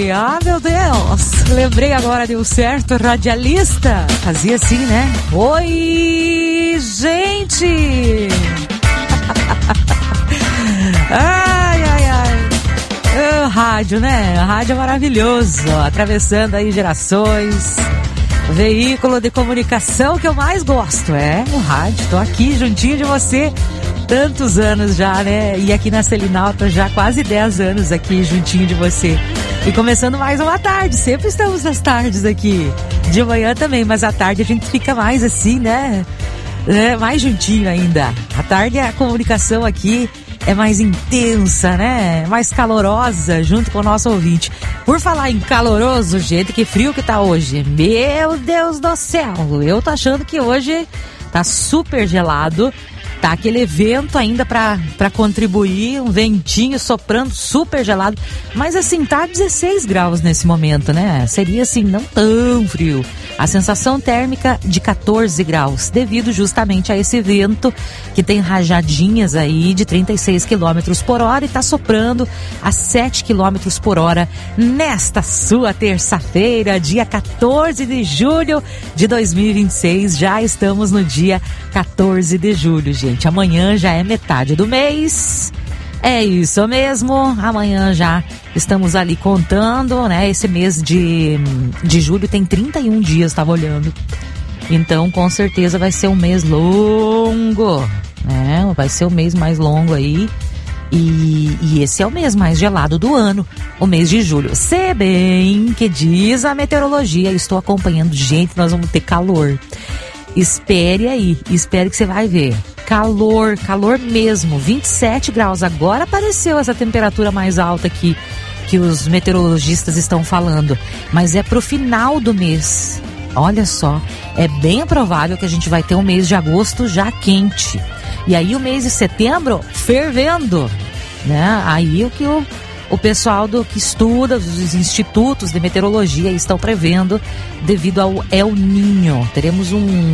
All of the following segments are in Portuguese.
Ah, meu Deus, lembrei agora de um certo radialista, fazia assim, né? Oi, gente! Ai, ai, ai. O rádio, né? O rádio é maravilhoso, atravessando aí gerações. Veículo de comunicação que eu mais gosto, o rádio. Tô aqui juntinho de você, tantos anos já, né? E aqui na Selinalta já quase 10 anos aqui juntinho de você. E começando mais uma tarde, sempre estamos nas tardes aqui. De manhã também, mas à tarde a gente fica mais assim, né? Mais juntinho ainda. À tarde a comunicação aqui é mais intensa, né? Mais calorosa junto com o nosso ouvinte. Por falar em caloroso, gente, que frio que tá hoje. Meu Deus do céu. Eu tô achando que hoje tá super gelado. Tá aquele vento ainda pra contribuir, um ventinho soprando super gelado. Mas assim, tá 16 graus nesse momento, né? Seria assim, não tão frio. A sensação térmica de 14 graus, devido justamente a esse vento que tem rajadinhas aí de 36 km por hora e tá soprando a 7 km por hora nesta sua terça-feira, dia 14 de julho de 2026. Já estamos no dia 14 de julho, gente. Amanhã já é metade do mês. É isso mesmo, amanhã já estamos ali contando, né? Esse mês de julho tem 31 dias, estava olhando. Então, com certeza vai ser um mês longo, né? Vai ser o mês mais longo aí. E esse é o mês mais gelado do ano, o mês de julho. Se bem que diz a meteorologia, estou acompanhando, gente, nós vamos ter calor. Espere aí, espere que você vai ver. Calor, calor mesmo, 27 graus. Agora apareceu essa temperatura mais alta aqui que os meteorologistas estão falando. Mas é pro final do mês. Olha só, é bem provável que a gente vai ter um mês de agosto já quente. E aí o mês de setembro fervendo, né? Aí o que o pessoal que estuda, os institutos de meteorologia estão prevendo devido ao El Niño. Teremos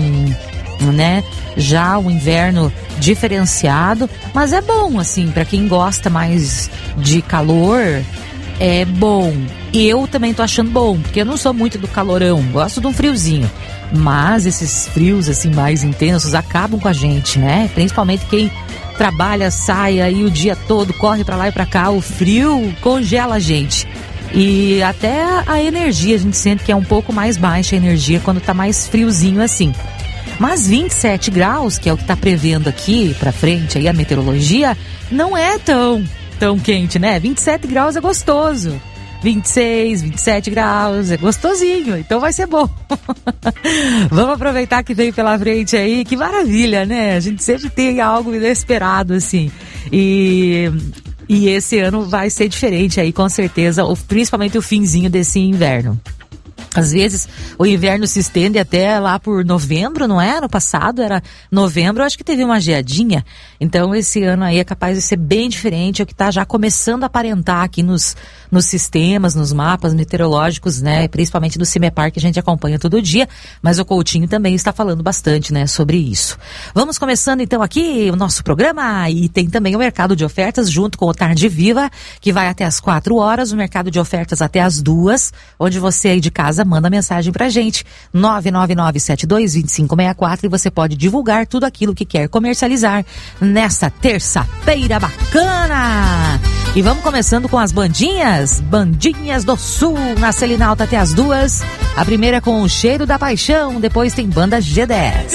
já um inverno diferenciado, mas é bom, assim, para quem gosta mais de calor, é bom. Eu também tô achando bom, porque eu não sou muito do calorão, gosto de um friozinho. Mas esses frios, assim, mais intensos acabam com a gente, né? Principalmente quem trabalha, sai aí o dia todo, corre pra lá e pra cá, o frio congela a gente. E até a energia, a gente sente que é um pouco mais baixa a energia quando tá mais friozinho assim. Mas 27 graus, que é o que tá prevendo aqui pra frente aí a meteorologia, não é tão quente, né? 27 graus é gostoso. 26, 27 graus, é gostosinho, então vai ser bom. Vamos aproveitar que veio pela frente aí, que maravilha, né? A gente sempre tem algo inesperado, assim. E esse ano vai ser diferente aí, com certeza, principalmente o finzinho desse inverno. Às vezes o inverno se estende até lá por novembro, não é? No passado era novembro, eu acho que teve uma geadinha. Então esse ano aí é capaz de ser bem diferente, é o que está já começando a aparentar aqui nos sistemas, nos mapas meteorológicos, né? Principalmente do CIMEPAR, que a gente acompanha todo dia, mas o Coutinho também está falando bastante, né, sobre isso. Vamos começando então aqui o nosso programa, e tem também o Mercado de Ofertas junto com o Tarde Viva, que vai até as 4 horas, o Mercado de Ofertas até as 2, onde você aí de casa manda mensagem pra gente, 999722564, e você pode divulgar tudo aquilo que quer comercializar nessa terça-feira bacana. E vamos começando com as bandinhas do Sul, na Selinalta até as 2. A primeira com o Cheiro da Paixão, depois tem Banda G10.